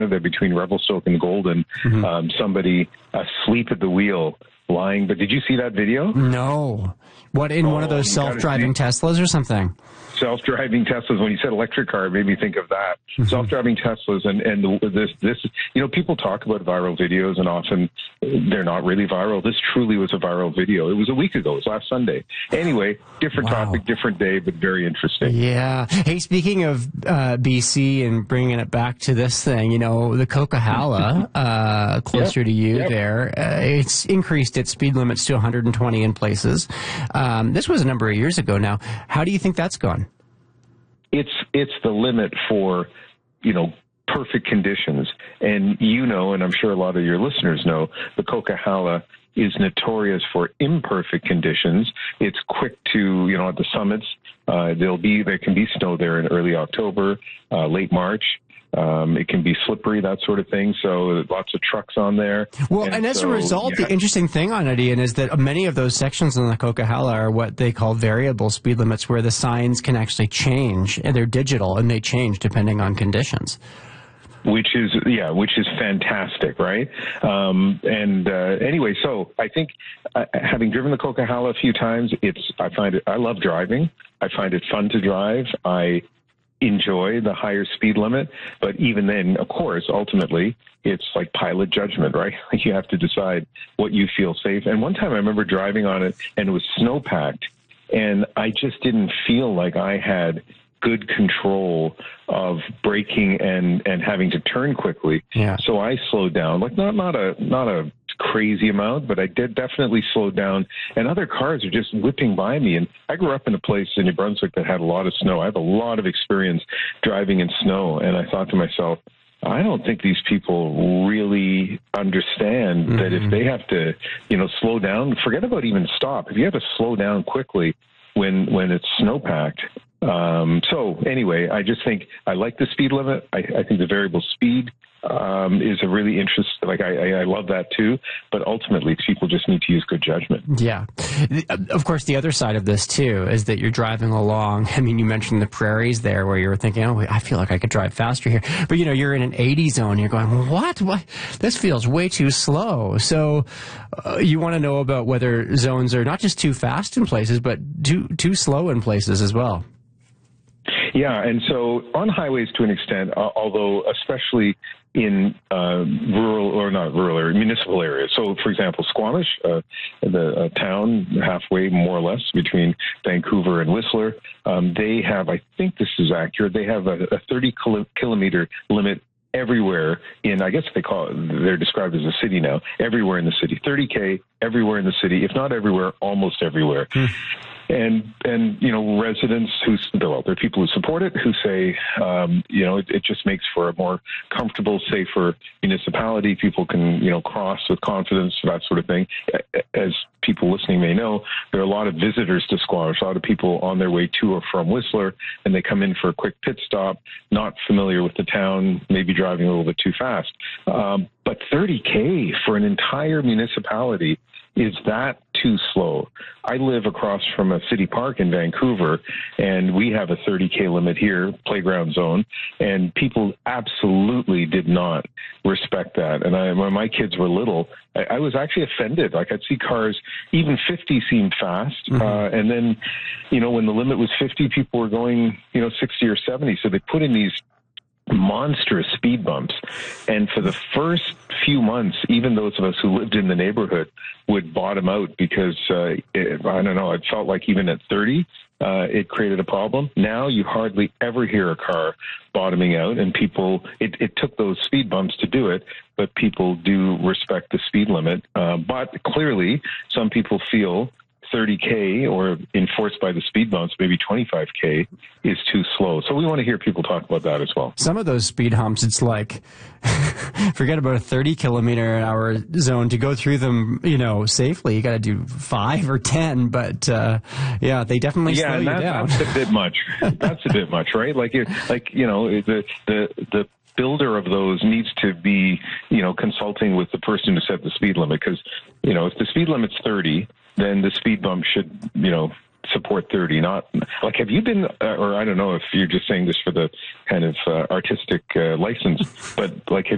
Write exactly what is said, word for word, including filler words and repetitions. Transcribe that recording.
Canada between Revelstoke and Golden, mm-hmm. um, somebody asleep at the wheel, lying. But did you see that video? No. What, in oh, one of those self-driving Teslas or something? Self-driving Teslas. When you said electric car, it made me think of that. Mm-hmm. Self-driving Teslas, and and the, this this you know, people talk about viral videos, and often they're not really viral. This truly was a viral video. It was a week ago. It was last Sunday. Anyway, different wow. topic, different day, but very interesting. Yeah. Hey, speaking of uh, B C and bringing it back to this thing, you know, the Coquihalla, uh, closer yep. to you yep. there, uh, it's increased its speed limits to one hundred twenty in places. Um, this was a number of years ago now. How do you think that's gone? It's it's the limit for, you know, perfect conditions. And you know, and I'm sure a lot of your listeners know, the Coquihalla is notorious for imperfect conditions. It's quick to, you know, at the summits, uh, there'll be, there can be snow there in early October, uh, late March. Um, it can be slippery, that sort of thing. So lots of trucks on there. Well, and, and as so, a result, yeah. the interesting thing on it, Ian, is that many of those sections on the Coquihalla are what they call variable speed limits, where the signs can actually change. And they're digital, and they change depending on conditions. Which is, yeah, which is fantastic, right? Um, and uh, anyway, so I think uh, having driven the Coquihalla a few times, it's, I find it, I love driving. I find it fun to drive. I enjoy the higher speed limit, but even then, of course, ultimately, it's like pilot judgment, right? You have to decide what you feel safe. And one time I remember driving on it, and it was snow-packed, and I just didn't feel like I had good control of braking and, and having to turn quickly. Yeah. So I slowed down, like not, not a, not a crazy amount, but I did definitely slow down, and other cars are just whipping by me. And I grew up in a place in New Brunswick that had a lot of snow. I have a lot of experience driving in snow. And I thought to myself, I don't think these people really understand mm-hmm. that if they have to, you know, slow down, forget about even stop. If you have to slow down quickly when, when it's snowpacked, Um, so anyway, I just think I like the speed limit. I, I think the variable speed um, is a really interesting, like I, I love that too, but ultimately people just need to use good judgment. Yeah. Of course, the other side of this too is that you're driving along. I mean, you mentioned the prairies there where you were thinking, oh, I feel like I could drive faster here. But you know, you're in an eighty zone. You're going, what? What? This feels way too slow. So uh, you want to know about whether zones are not just too fast in places, but too, too slow in places as well. Yeah, and so on highways to an extent, uh, although especially in uh, rural, or not rural area, municipal areas. So, for example, Squamish, uh, the uh, town halfway more or less between Vancouver and Whistler, um, they have, I think this is accurate, they have a, a thirty kilometer limit everywhere in, I guess they call it, they're described as a city now, everywhere in the city, thirty K everywhere in the city, if not everywhere, almost everywhere. Hmm. And, and, you know, residents who, well, there are people who support it, who say, um, you know, it, it just makes for a more comfortable, safer municipality. People can, you know, cross with confidence, that sort of thing. As people listening may know, there are a lot of visitors to Squamish, a lot of people on their way to or from Whistler, and they come in for a quick pit stop, not familiar with the town, maybe driving a little bit too fast. Um, but thirty K for an entire municipality, is that too slow? I live across from a city park in Vancouver, and we have a thirty K limit here, playground zone, and people absolutely did not respect that. And I, when my kids were little, I, I was actually offended. Like, I'd see cars, even fifty seemed fast, mm-hmm. uh, and then, you know, when the limit was fifty, people were going, you know, sixty or seventy, so they put in these monstrous speed bumps. And for the first few months, even those of us who lived in the neighborhood would bottom out because, uh, it, I don't know, it felt like even at thirty, uh, it created a problem. Now you hardly ever hear a car bottoming out, and people, it, it took those speed bumps to do it, but people do respect the speed limit. Uh, but clearly, some people feel thirty K or enforced by the speed bumps, maybe twenty-five K is too slow. So we want to hear people talk about that as well. Some of those speed humps, it's like, forget about a thirty kilometer an hour zone. To go through them, you know, safely, you got to do five or ten, but uh, yeah, they definitely yeah, slow you that, down. That's a bit much. That's a bit much, right? Like, it, like, you know, the, the, the, builder of those needs to be, you know, consulting with the person who set the speed limit, because, you know, if the speed limit's thirty, then the speed bump should, you know, support thirty. Not like, have you been, uh, or I don't know if you're just saying this for the kind of uh, artistic uh, license, but like, have